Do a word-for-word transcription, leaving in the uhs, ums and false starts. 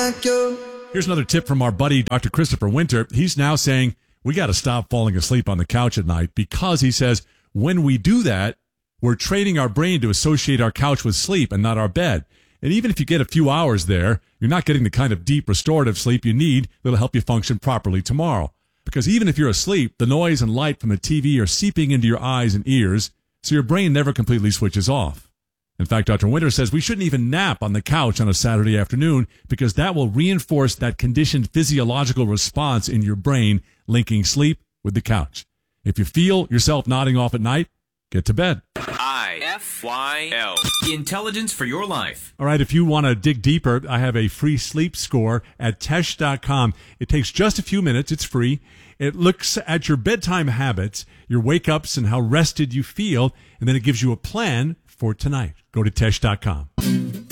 like you. Here's another tip from our buddy, Doctor Christopher Winter. He's now saying we got to stop falling asleep on the couch at night because he says when we do that, we're training our brain to associate our couch with sleep and not our bed. And even if you get a few hours there, you're not getting the kind of deep restorative sleep you need that'll help you function properly tomorrow. Because even if you're asleep, the noise and light from the T V are seeping into your eyes and ears, so your brain never completely switches off. In fact, Doctor Winter says we shouldn't even nap on the couch on a Saturday afternoon because that will reinforce that conditioned physiological response in your brain linking sleep with the couch. If you feel yourself nodding off at night, get to bed. I F Y L. Intelligence for your life. All right, if you want to dig deeper, I have a free sleep score at Tesh dot com. It takes just a few minutes. It's free. It looks at your bedtime habits, your wake-ups, and how rested you feel, and then it gives you a plan for tonight. Go to Tesh dot com.